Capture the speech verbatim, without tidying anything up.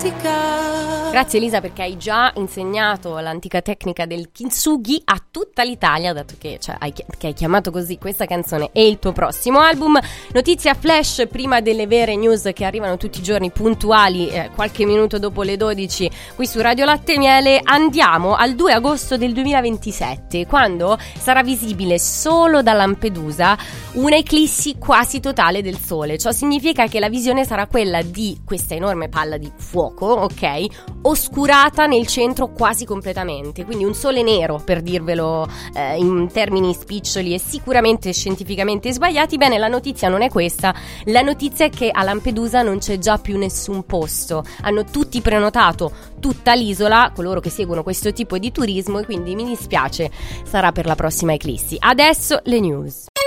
Grazie Elisa, perché hai già insegnato l'antica tecnica del kintsugi a tutta l'Italia, dato che, cioè, hai, che hai chiamato così questa canzone e il tuo prossimo album. Notizia flash prima delle vere news che arrivano tutti i giorni puntuali, eh, qualche minuto dopo le dodici qui su Radio Latte e Miele. Andiamo al due agosto del duemilaventisette, quando sarà visibile solo da Lampedusa una eclissi quasi totale del Sole. Ciò significa che la visione sarà quella di questa enorme palla di fuoco, ok, oscurata nel centro quasi completamente, quindi un sole nero, per dirvelo eh, in termini spiccioli e sicuramente scientificamente sbagliati. Bene, la notizia non è questa, la notizia è che a Lampedusa non c'è già più nessun posto, hanno tutti prenotato tutta l'isola, coloro che seguono questo tipo di turismo, e quindi mi dispiace, sarà per la prossima eclissi. Adesso le news.